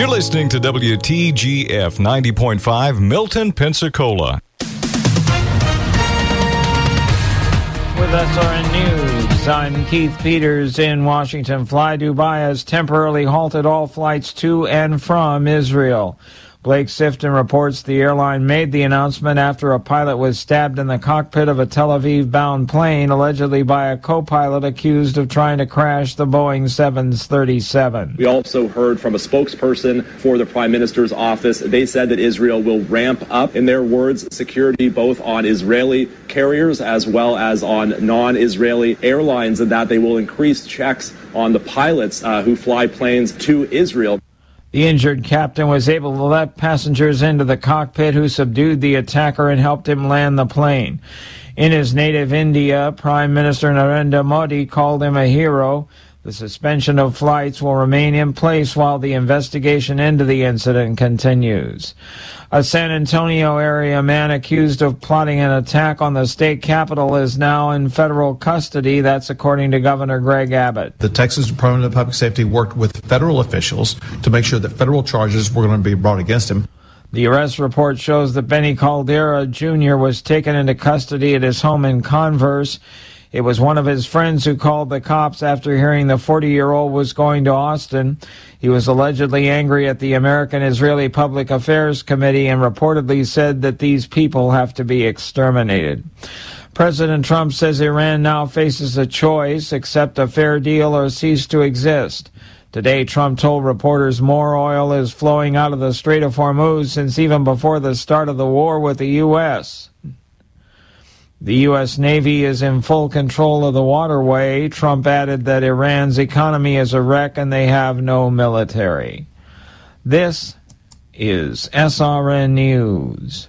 You're listening to WTGF 90.5 Milton, Pensacola. With SRN News, I'm Keith Peters in Washington. Fly Dubai has temporarily halted all flights to and from Israel. Blake Sifton reports the airline made the announcement after a pilot was stabbed in the cockpit of a Tel Aviv-bound plane, allegedly by a co-pilot accused of trying to crash the Boeing 737. We also heard from a spokesperson for the Prime Minister's office. They said that Israel will ramp up, in their words, security both on Israeli carriers as well as on non-Israeli airlines, and that they will increase checks on the pilots who fly planes to Israel. The injured captain was able to let passengers into the cockpit who subdued the attacker and helped him land the plane. In his native India, Prime Minister Narendra Modi called him a hero. The suspension of flights will remain in place while the investigation into the incident continues. A San Antonio area man accused of plotting an attack on the state capitol is now in federal custody. That's according to Governor Greg Abbott. The Texas Department of Public Safety worked with federal officials to make sure that federal charges were going to be brought against him. The arrest report shows that Benny Caldera Jr. was taken into custody at his home in Converse. It was one of his friends who called the cops after hearing the 40-year-old was going to Austin. He was allegedly angry at the American-Israeli Public Affairs Committee and reportedly said that these people have to be exterminated. President Trump says Iran now faces a choice: accept a fair deal or cease to exist. Today, Trump told reporters more oil is flowing out of the Strait of Hormuz since even before the start of the war with the U.S. The U.S. Navy is in full control of the waterway. Trump added that Iran's economy is a wreck and they have no military. This is SRN News.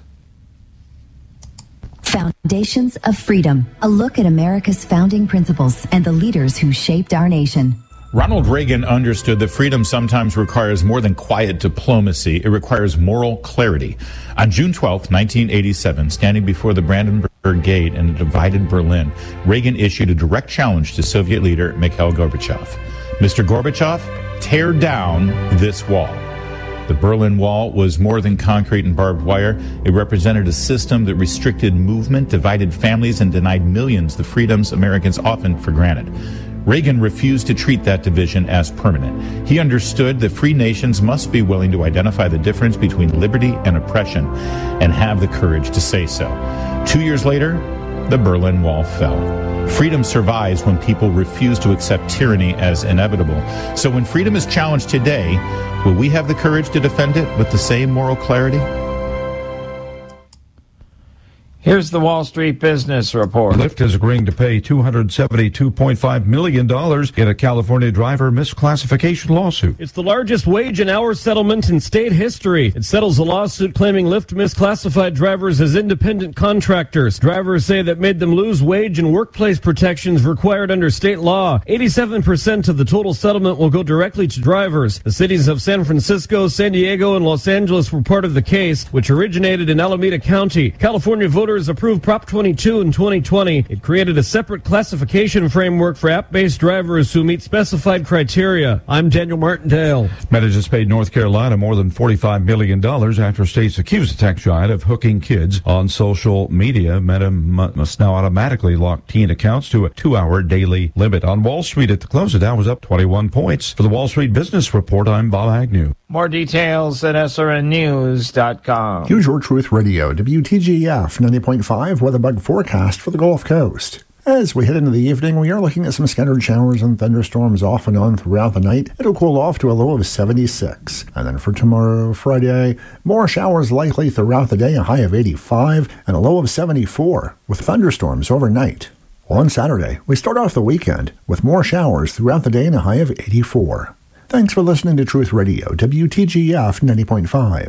Foundations of Freedom, a look at America's founding principles and the leaders who shaped our nation. Ronald Reagan understood that freedom sometimes requires more than quiet diplomacy. It requires moral clarity. On June 12, 1987, standing before the Brandenburg Gate in a divided Berlin, Reagan issued a direct challenge to Soviet leader Mikhail Gorbachev. Mr. Gorbachev, tear down this wall. The Berlin Wall was more than concrete and barbed wire. It represented a system that restricted movement, divided families, and denied millions the freedoms Americans often for granted. Reagan refused to treat that division as permanent. He understood that free nations must be willing to identify the difference between liberty and oppression and have the courage to say so. 2 years later, the Berlin Wall fell. Freedom survives when people refuse to accept tyranny as inevitable. So when freedom is challenged today, will we have the courage to defend it with the same moral clarity? Here's the Wall Street Business Report. Lyft is agreeing to pay $272.5 million in a California driver misclassification lawsuit. It's the largest wage and hour settlement in state history. It settles a lawsuit claiming Lyft misclassified drivers as independent contractors. Drivers say that made them lose wage and workplace protections required under state law. 87% of the total settlement will go directly to drivers. The cities of San Francisco, San Diego, and Los Angeles were part of the case, which originated in Alameda County. California voters approved Prop 22 in 2020. It created a separate classification framework for app-based drivers who meet specified criteria. I'm Daniel Martindale. Meta just paid North Carolina more than $45 million after states accused the tech giant of hooking kids on social media. Meta must now automatically lock teen accounts to a 2-hour daily limit. On Wall Street at the close, the Dow was up 21 points. For the Wall Street Business Report, I'm Bob Agnew. More details at srnnews.com. Here's your Truth Radio, WTGF 90.5 weather bug forecast for the Gulf Coast. As we head into the evening, we are looking at some scattered showers and thunderstorms off and on throughout the night. It'll cool off to a low of 76. And then for tomorrow, Friday, more showers likely throughout the day, a high of 85 and a low of 74, with thunderstorms overnight. On Saturday, we start off the weekend with more showers throughout the day and a high of 84. Thanks for listening to Truth Radio, WTGF 90.5.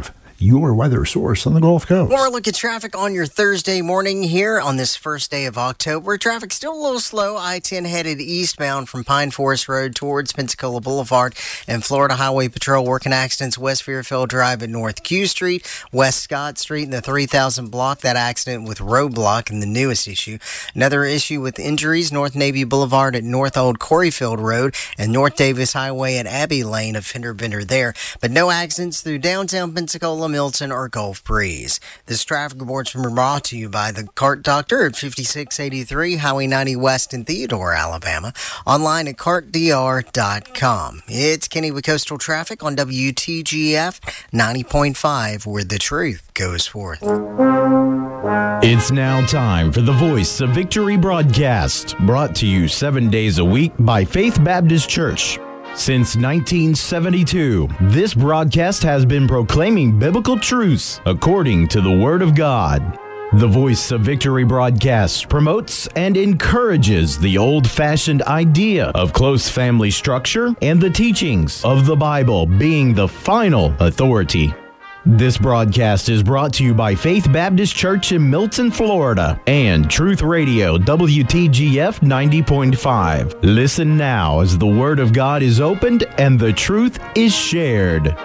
your weather source on the Gulf Coast. Well, we're looking at traffic on your Thursday morning here on this first day of October. Traffic still a little slow. I-10 headed eastbound from Pine Forest Road towards Pensacola Boulevard, and Florida Highway Patrol working accidents West Fairfield Drive at North Q Street, West Scott Street in the 3000 block. That accident with roadblock and the newest issue. Another issue with injuries, North Navy Boulevard at North Old Coreyfield Road and North Davis Highway at Abbey Lane, a fender bender there. But no accidents through downtown Pensacola, Milton, or Gulf Breeze. This traffic report's been brought to you by the Cart Doctor at 5683 Highway 90 West in Theodore, Alabama. Online at cartdr.com. It's Kenny with Coastal Traffic on WTGF 90.5, where the truth goes forth. It's now time for the Voice of Victory broadcast, brought to you 7 days a week by Faith Baptist Church. Since 1972, this broadcast has been proclaiming biblical truths according to the Word of God. The Voice of Victory broadcast promotes and encourages the old-fashioned idea of close family structure and the teachings of the Bible being the final authority. This broadcast is brought to you by Faith Baptist Church in Milton, Florida, and Truth Radio WTGF 90.5. Listen now as the Word of God is opened and the truth is shared.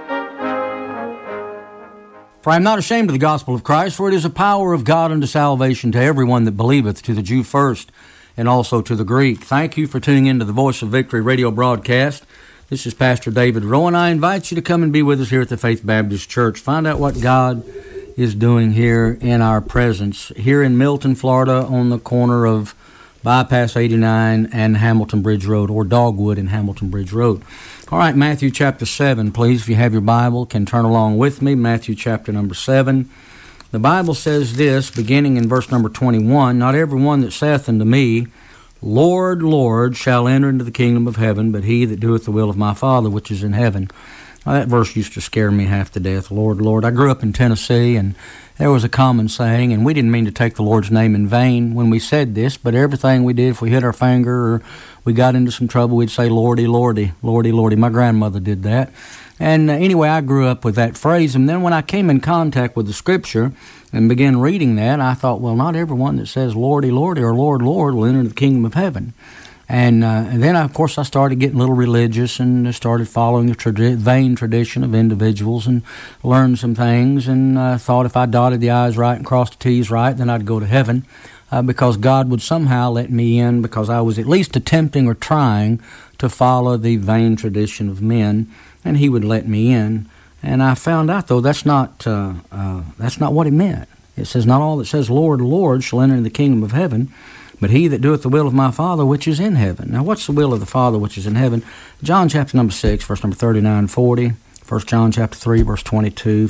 For I am not ashamed of the gospel of Christ, for it is a power of God unto salvation to everyone that believeth, to the Jew first, and also to the Greek. Thank you for tuning in to the Voice of Victory radio broadcast. This is Pastor David Rowan. I invite you to come and be with us here at the Faith Baptist Church. Find out what God is doing here in our presence, here in Milton, Florida, on the corner of Bypass 89 and Hamilton Bridge Road, or Dogwood and Hamilton Bridge Road. All right, Matthew chapter 7, please, if you have your Bible, can turn along with me. Matthew chapter number 7. The Bible says this, beginning in verse number 21, Not every one that saith unto me, Lord, Lord, shall enter into the kingdom of heaven, but he that doeth the will of my Father which is in heaven. Now, that verse used to scare me half to death. Lord, Lord. I grew up in Tennessee, and there was a common saying, and we didn't mean to take the Lord's name in vain when we said this, but everything we did, if we hit our finger or we got into some trouble, we'd say, Lordy, Lordy, Lordy, Lordy. My grandmother did that. And anyway, I grew up with that phrase, and then when I came in contact with the Scripture and began reading that, I thought, well, not everyone that says Lordy, Lordy, or Lord, Lord will enter the kingdom of heaven. And then, of course, I started getting a little religious and started following the vain tradition of individuals and learned some things and thought if I dotted the I's right and crossed the T's right, then I'd go to heaven because God would somehow let me in because I was at least attempting or trying to follow the vain tradition of men, and He would let me in. And I found out, though, that's not what it meant. It says, not all that says, Lord, Lord, shall enter into the kingdom of heaven, but he that doeth the will of my Father which is in heaven. Now, what's the will of the Father which is in heaven? John chapter number 6, verse number 39 and 40. 1 John chapter 3, verse 22.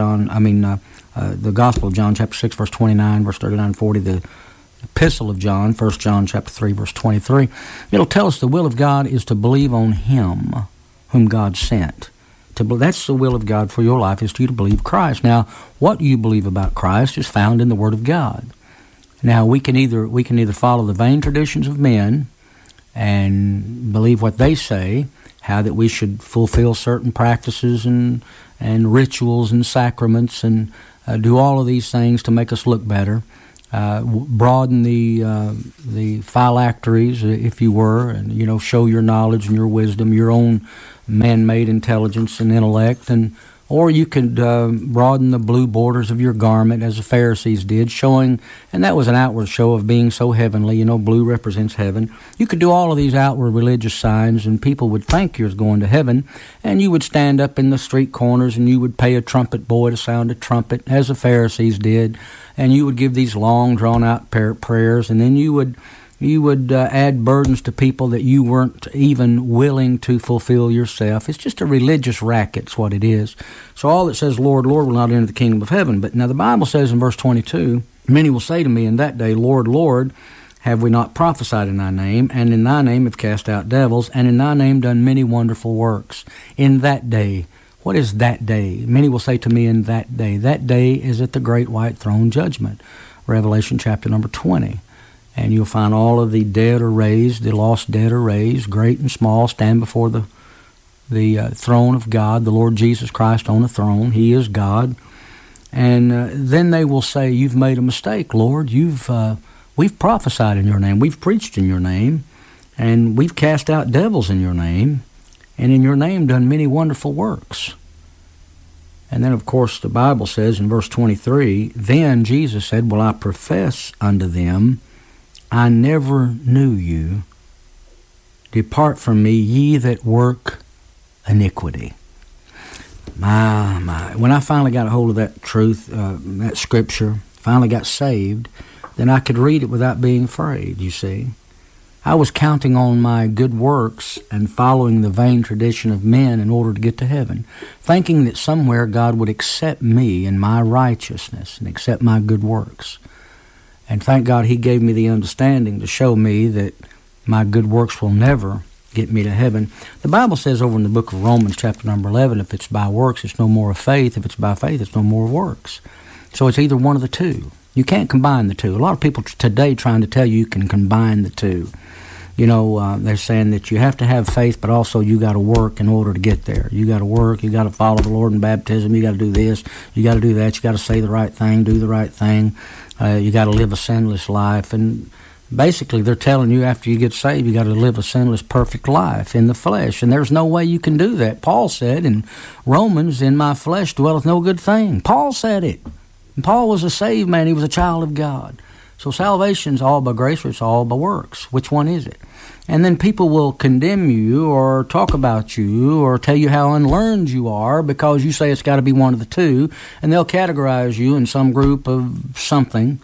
The Gospel of John chapter 6, verse 29, verse 39 and 40. The Epistle of John, 1 John chapter 3, verse 23. It'll tell us the will of God is to believe on Him whom God sent. That's the will of God for your life, is to believe Christ. Now, what you believe about Christ is found in the Word of God. Now, we can either follow the vain traditions of men and believe what they say, how that we should fulfill certain practices and rituals and sacraments and do all of these things to make us look better, broaden the phylacteries, if you were, and show your knowledge and your wisdom, your own man-made intelligence and intellect, or you could broaden the blue borders of your garment as the Pharisees did, showing, and that was an outward show of being so heavenly. Blue represents heaven. You could do all of these outward religious signs, and people would think you was going to heaven, and you would stand up in the street corners, and you would pay a trumpet boy to sound a trumpet, as the Pharisees did, and you would give these long, drawn-out prayers, and then you would add burdens to people that you weren't even willing to fulfill yourself. It's just a religious racket, it's what it is. So all that says, Lord, Lord, will not enter the kingdom of heaven. But now the Bible says in verse 22, many will say to me in that day, Lord, Lord, have we not prophesied in thy name, and in thy name have cast out devils, and in thy name done many wonderful works? In that day. What is that day? Many will say to me in that day. That day is at the great white throne judgment. Revelation chapter number 20. And you'll find all of the dead are raised, the lost dead are raised, great and small, stand before the the throne of God, the Lord Jesus Christ on the throne. He is God. And then they will say, you've made a mistake, Lord. We've prophesied in your name. We've preached in your name. And we've cast out devils in your name. And in your name done many wonderful works. And then, of course, the Bible says in verse 23, then Jesus said, well, I profess unto them, I never knew you. Depart from me, ye that work iniquity. My. When I finally got a hold of that truth, that scripture, finally got saved, then I could read it without being afraid, you see. I was counting on my good works and following the vain tradition of men in order to get to heaven, thinking that somewhere God would accept me and my righteousness and accept my good works. And thank God He gave me the understanding to show me that my good works will never get me to heaven. The Bible says over in the book of Romans, chapter number 11, if it's by works, it's no more of faith. If it's by faith, it's no more of works. So it's either one of the two. You can't combine the two. A lot of people today trying to tell you can combine the two. You know, they're saying that you have to have faith, but also you got to work in order to get there. You got to work. You got to follow the Lord in baptism. You got to do this. You got to do that. You got to say the right thing, do the right thing. You got to live a sinless life. And basically, they're telling you after you get saved, you got to live a sinless, perfect life in the flesh. And there's no way you can do that. Paul said in Romans, in my flesh dwelleth no good thing. Paul said it. And Paul was a saved man. He was a child of God. So salvation's all by grace or it's all by works. Which one is it? And then people will condemn you or talk about you or tell you how unlearned you are because you say it's got to be one of the two. And they'll categorize you in some group of something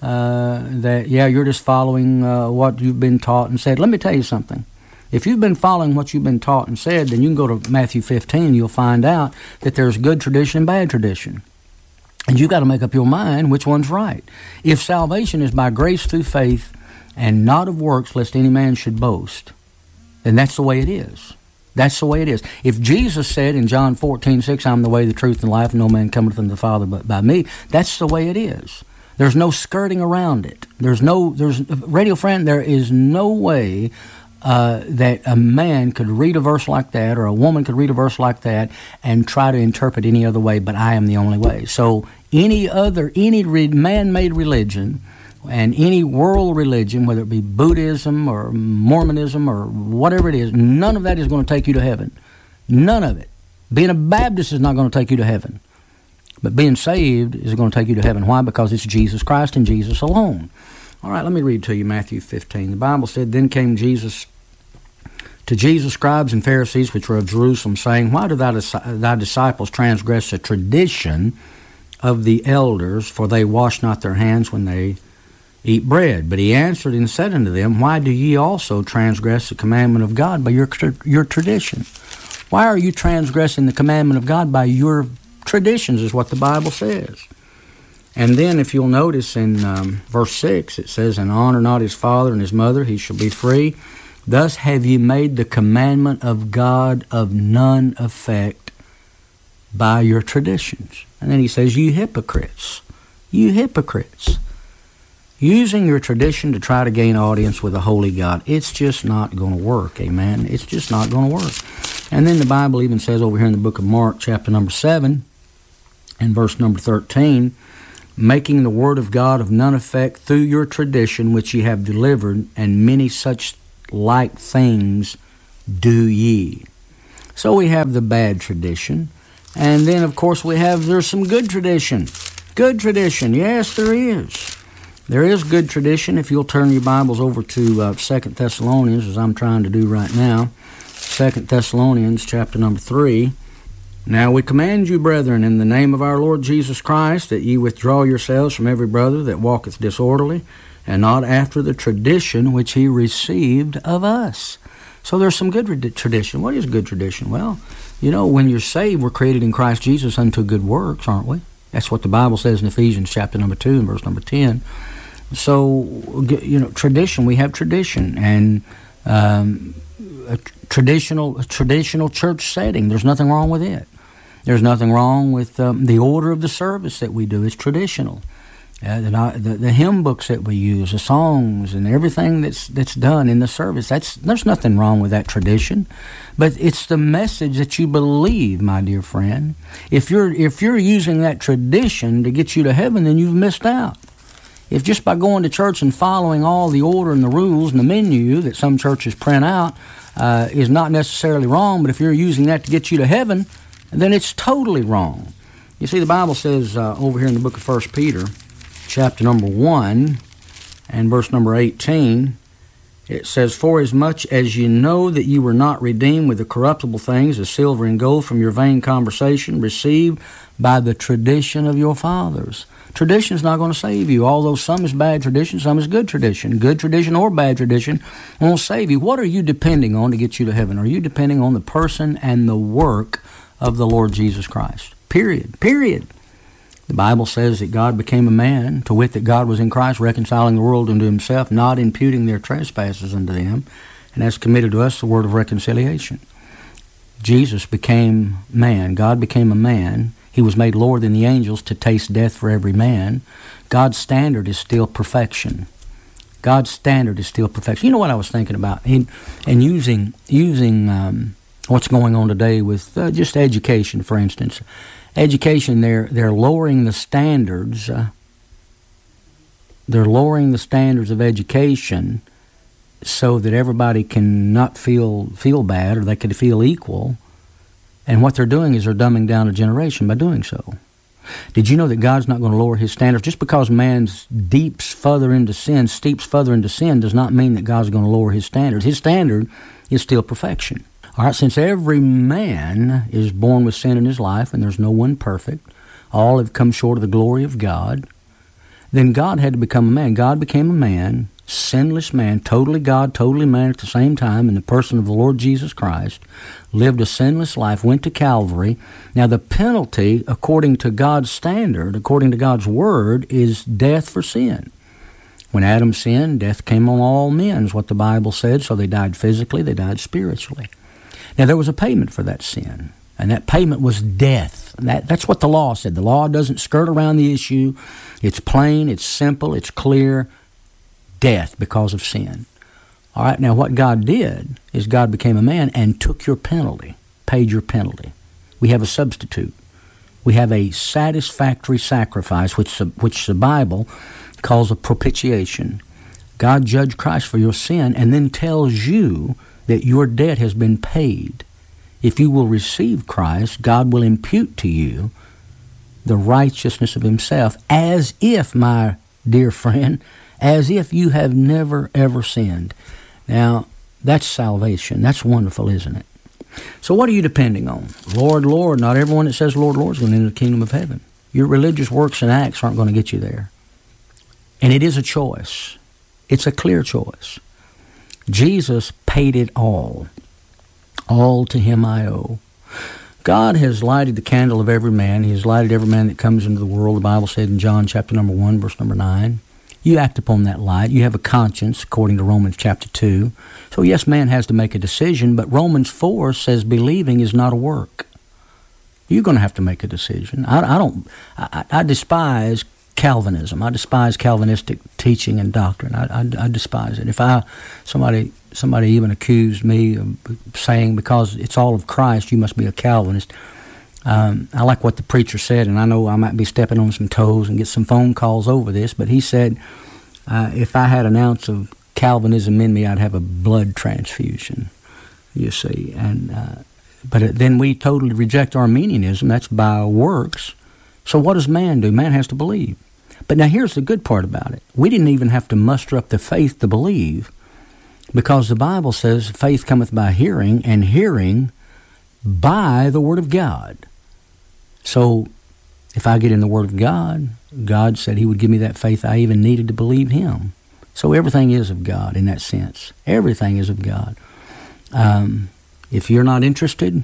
that, yeah, you're just following what you've been taught and said. Let me tell you something. If you've been following what you've been taught and said, then you can go to Matthew 15 and you'll find out that there's good tradition and bad tradition. And you got to make up your mind which one's right. If salvation is by grace through faith and not of works, lest any man should boast, then that's the way it is. That's the way it is. If Jesus said in John 14:6, I'm the way, the truth, and life, and no man cometh unto the Father but by me, that's the way it is. There's no skirting around it. Radio friend, there is no way that a man could read a verse like that or a woman could read a verse like that and try to interpret any other way, but I am the only way. So any man-made religion and any world religion, whether it be Buddhism or Mormonism or whatever it is, none of that is going to take you to heaven. None of it. Being a Baptist is not going to take you to heaven. But being saved is going to take you to heaven. Why? Because it's Jesus Christ and Jesus alone. All right, let me read to you Matthew 15. The Bible said, then came Jesus to Jesus, scribes and Pharisees, which were of Jerusalem, saying, why do thy disciples transgress the tradition of the elders? For they wash not their hands when they eat bread. But he answered and said unto them, why do ye also transgress the commandment of God by your tradition? Why are you transgressing the commandment of God by your traditions, is what the Bible says. And then if you'll notice in verse 6, it says, and honor not his father and his mother, he shall be free. Thus have ye made the commandment of God of none effect by your traditions. And then he says, you hypocrites, using your tradition to try to gain audience with a holy God. It's just not going to work, amen? It's just not going to work. And then the Bible even says over here in the book of Mark, chapter number 7, and verse number 13, making the word of God of none effect through your tradition which ye have delivered, and many such like things do ye. So we have the bad tradition, and then of course there's some good tradition. Good tradition, yes there is. There is good tradition. If you'll turn your Bibles over to 2 Thessalonians, as I'm trying to do right now, 2 Thessalonians chapter number 3. Now we command you, brethren, in the name of our Lord Jesus Christ, that ye withdraw yourselves from every brother that walketh disorderly, and not after the tradition which he received of us. So there's some good tradition. What is good tradition? Well, you know, when you're saved, we're created in Christ Jesus unto good works, aren't we? That's what the Bible says in Ephesians chapter number 2 and verse number 10. So, you know, tradition, we have tradition, and a traditional church setting. There's nothing wrong with it. There's nothing wrong with the order of the service that we do. It's traditional. The hymn books that we use, the songs, and everything that's done in the service, there's nothing wrong with that tradition, but it's the message that you believe, my dear friend. If you're using that tradition to get you to heaven, then you've missed out. If just by going to church and following all the order and the rules and the menu that some churches print out is not necessarily wrong, but if you're using that to get you to heaven, then it's totally wrong. You see, the Bible says over here in the book of 1 Peter, chapter number 1 and verse number 18, it says, "For as much as you know that you were not redeemed with the corruptible things as silver and gold from your vain conversation received by the tradition of your fathers." Tradition is not going to save you, although some is bad tradition, some is good tradition. Good tradition or bad tradition won't save you. What are you depending on to get you to heaven? Are you depending on the person and the work of the Lord Jesus Christ? Period. The Bible says that God became a man, to wit that God was in Christ reconciling the world unto himself, not imputing their trespasses unto them, and has committed to us the word of reconciliation. Jesus became man. God became a man. He was made lower than the angels to taste death for every man. God's standard is still perfection. God's standard is still perfection. You know what I was thinking about? And using what's going on today with just education, for instance. Education, they're lowering the standards. They're lowering the standards of education so that everybody can not feel bad, or they can feel equal. And what they're doing is they're dumbing down a generation by doing so. Did you know that God's not going to lower his standards? Just because man steeps further into sin does not mean that God's going to lower his standards. His standard is still perfection. All right, since every man is born with sin in his life, and there's no one perfect, all have come short of the glory of God, then God had to become a man. God became a man, sinless man, totally God, totally man at the same time, in the person of the Lord Jesus Christ, lived a sinless life, went to Calvary. Now the penalty, according to God's standard, according to God's word, is death for sin. When Adam sinned, death came on all men, is what the Bible said, so they died physically, they died spiritually. Now, there was a payment for that sin, and that payment was death. That's what the law said. The law doesn't skirt around the issue. It's plain, it's simple, it's clear. Death because of sin. All right, now what God did is God became a man and took your penalty, paid your penalty. We have a substitute. We have a satisfactory sacrifice, which the Bible calls a propitiation. God judged Christ for your sin and then tells you that your debt has been paid. If you will receive Christ, God will impute to you the righteousness of himself, as if, my dear friend, as if you have never, ever sinned. Now, that's salvation. That's wonderful, isn't it? So what are you depending on? Lord, Lord. Not everyone that says Lord, Lord is going to enter the kingdom of heaven. Your religious works and acts aren't going to get you there. And it is a choice. It's a clear choice. Jesus paid it all. All to him I owe. God has lighted the candle of every man. He has lighted every man that comes into the world. The Bible said in John chapter number 1, verse number 9. You act upon that light. You have a conscience, according to Romans chapter 2. So yes, man has to make a decision, but Romans 4 says believing is not a work. You're going to have to make a decision. I despise Calvinism. I despise Calvinistic teaching and doctrine. I despise it. If somebody even accused me of saying because it's all of Christ, you must be a Calvinist. I like what the preacher said, and I know I might be stepping on some toes and get some phone calls over this, but he said, if I had an ounce of Calvinism in me, I'd have a blood transfusion, you see. But then we totally reject Arminianism. That's by works. So what does man do? Man has to believe. But now here's the good part about it. We didn't even have to muster up the faith to believe, because the Bible says faith cometh by hearing, and hearing by the Word of God. So if I get in the Word of God, God said he would give me that faith I even needed to believe him. So everything is of God in that sense. Everything is of God. If you're not interested,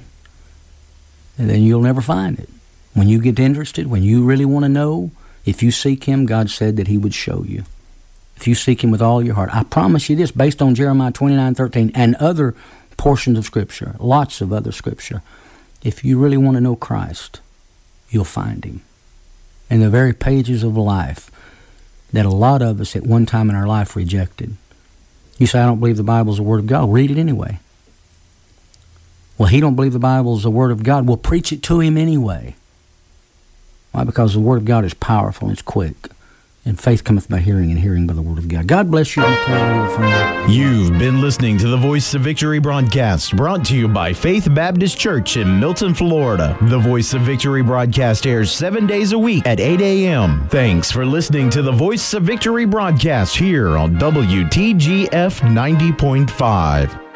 then you'll never find it. When you get interested, when you really want to know, if you seek him, God said that he would show you. If you seek him with all your heart. I promise you this, based on Jeremiah 29:13 and other portions of Scripture, lots of other Scripture, if you really want to know Christ, you'll find him. In the very pages of life, that a lot of us at one time in our life rejected. You say, I don't believe the Bible is the Word of God. Read it anyway. Well, he don't believe the Bible is the Word of God. Well, preach it to him anyway. Why? Because the Word of God is powerful and it's quick. And faith cometh by hearing, and hearing by the Word of God. God bless you, my friend. You've been listening to the Voice of Victory broadcast, brought to you by Faith Baptist Church in Milton, Florida. The Voice of Victory broadcast airs 7 days a week at 8 a.m. Thanks for listening to the Voice of Victory broadcast here on WTGF 90.5.